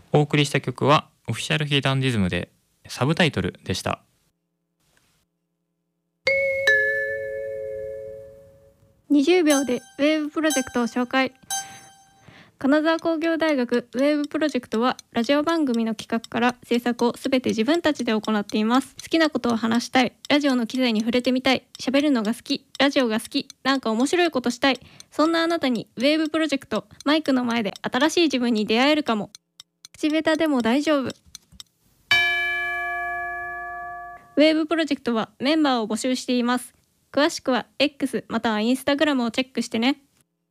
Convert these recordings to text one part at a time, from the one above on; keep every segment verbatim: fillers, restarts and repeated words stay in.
お送りした曲はオフィシャルヒダンディズムでサブタイトルでした。 にじゅうびょうでウェーブプロジェクトを紹介。金沢工業大学ウェーブプロジェクトはラジオ番組の企画から制作をすべて自分たちで行っています。好きなことを話したい、ラジオの機材に触れてみたい、喋るのが好き、ラジオが好き、なんか面白いことしたい、そんなあなたにウェーブプロジェクト、マイクの前で新しい自分に出会えるかも。口下手でも大丈夫。ウェーブプロジェクトはメンバーを募集しています。詳しくは X または Instagram をチェックしてね。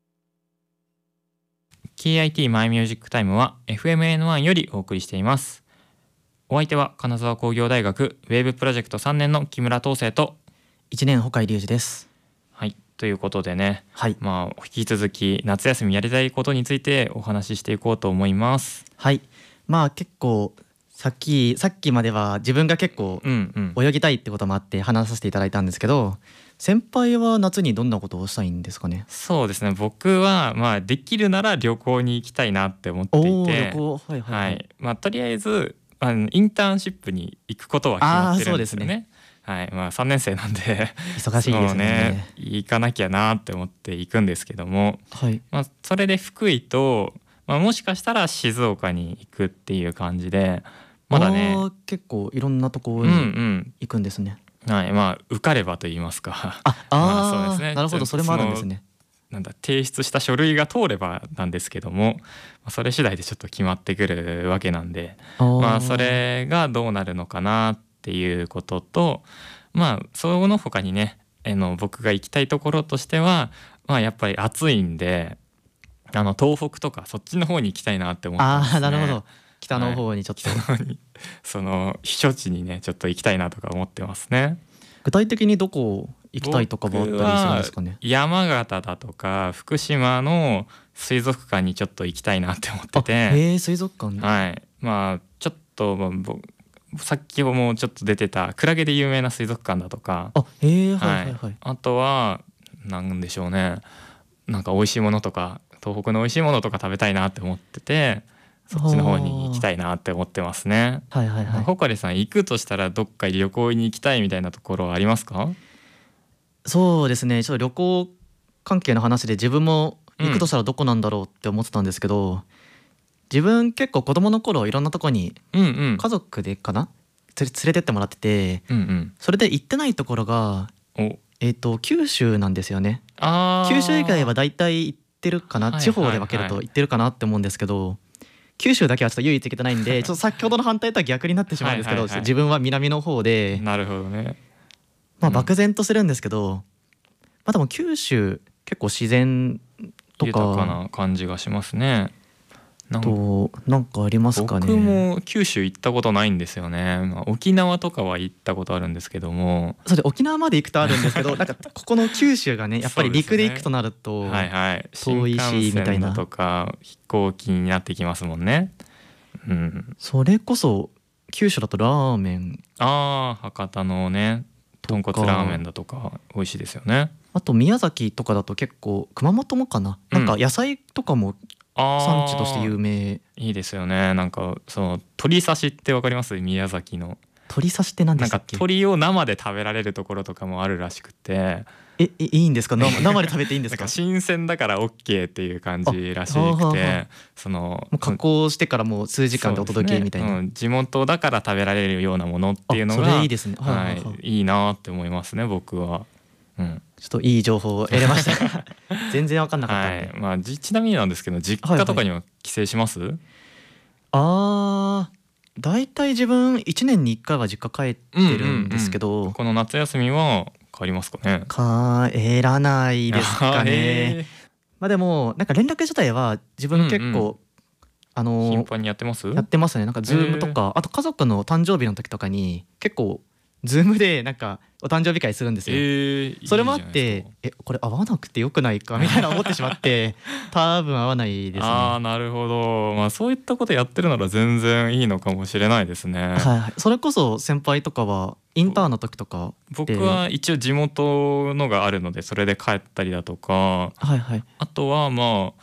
ケーアイティー マイミュージックタイムは エフエムエヌワン よりお送りしています。お相手は金沢工業大学ウェーブプロジェクトさんねんの木村東生といちねん穂海隆二です。 はい、ということでね、 はい、 まあ引き続き夏休みやりたいことについてお話ししていこうと思います。 はい、まあ結構さっきさっきまでは自分が結構泳ぎたいってこともあって話させていただいたんですけど、先輩は夏にどんなことをしたいんですかね。 そうですね、僕はまあできるなら旅行に行きたいなって思っていて、 お旅行、はいはいはい、 はい、まあ、とりあえずあのインターンシップに行くことは決まってるんですよね。はい、まあ、さんねん生なんで忙しいですね。 ね、行かなきゃなって思って行くんですけども、 はい、 まあ、それで福井と、まあ、もしかしたら静岡に行くっていう感じで、まだね結構いろんなところに行くんですね。 うんうん、はい、まあ受かればと言いますかああ、まあ、そうですね、 なるほど、それもあるんですね。 なんだ提出した書類が通ればなんですけども、それ次第でちょっと決まってくるわけなんで、あ、まあ、それがどうなるのかなっていうことと、まあその他にね、あの僕が行きたいところとしては、まあ、やっぱり暑いんであの東北とかそっちの方に行きたいなって思ってますね。 あ、なるほど、北の方にちょっと、 はい、その避暑地にねちょっと行きたいなとか思ってますね。 具体的にどこ行きたいとかもあったりするんですかね。 山形だとか福島の水族館にちょっと行きたいなって思ってて。 へー、水族館ね。 はい、まあちょっと、まあ、さっきもちょっと出てたクラゲで有名な水族館だとか、 あ、へー、はいはいはい、 あとはなんでしょうね、なんか美味しいものとか東北の美味しいものとか食べたいなって思ってて、そっちの方に行きたいなって思ってますね。 はいはいはい。 ほかりさん行くとしたらどっか旅行に行きたいみたいなところはありますか？ そうですね、ちょっと旅行関係の話で自分も行くとしたらどこなんだろうって思ってたんですけど、うん、自分結構子供の頃いろんなとこに家族でかな、うんうん、連れてってもらってて、うんうん、それで行ってないところがえーと九州なんですよね。あ、九州以外はだいたい行ってるかな、はいはいはい、地方で分けると行ってるかなって思うんですけど、九州だけはちょっと唯一行けてないんでちょっと先ほどの反対とは逆になってしまうんですけどはいはい、はい、自分は南の方で、 なるほどね、 まあ漠然とするんですけど、うん、まあでも九州結構自然とか豊かな感じがしますね。 なんとなんかありますかね。 僕も九州行ったことないんですよね、まあ、沖縄とかは行ったことあるんですけども。 それで沖縄まで行くとあるんですけどなんかここの九州がねやっぱり陸で行くとなると遠いしみたいな、 とか飛行機になってきますもんね、うん、 それこそ九州だとラーメン、 ああ博多のね豚骨ラーメンだとか美味しいですよね。 あと宮崎とかだと結構熊本もかな、うん、なんか野菜とかも産地として有名。 いいですよね。なんかその鶏刺しってわかります？宮崎の鶏刺しって何でしたっけ？ なんか鶏を生で食べられるところとかもあるらしくて、 ええいいんですか？生, 生で食べていいんですか？ なんか新鮮だから OK っていう感じらしくて、そのもう加工してからもう数時間でお届けみたいな、 ね、うん、地元だから食べられるようなものっていうのがそれいいですね、はいはいはい、 いいなって思いますね僕は。うん、 ちょっといい情報を得れました全然分かんなかったんで、 はい、まあ、ちなみになんですけど実家とかには帰省します？はいはい、 あーだいたい自分いちねんにいっかいは実家帰ってるんですけど、うんうんうん、 この夏休みは帰りますかね？ 帰らないですかねまあでもなんか連絡自体は自分結構、うんうん、あの頻繁にやってます？ やってますね。なんかズームとかあと家族の誕生日の時とかに結構ズームでなんかお誕生日会するんですよ、えー、それもあってえこれ合わなくてよくないかみたいな思ってしまって多分合わないですね。 あーなるほど、まあ、そういったことやってるなら全然いいのかもしれないですね、 はい、それこそ先輩とかはインターンの時とか僕は一応地元のがあるのでそれで帰ったりだとか、 はいはい、 あとはまあ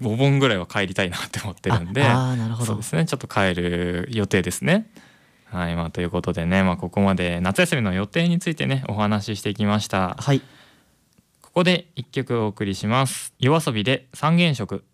お盆ぐらいは帰りたいなって思ってるんで、 ああなるほど。 そうですね、ちょっと帰る予定ですね。はい、まあ、ということでね、まあ、ここまで夏休みの予定についてねお話ししてきました。 はい、 ここで一曲お送りします。夜遊びで三原色。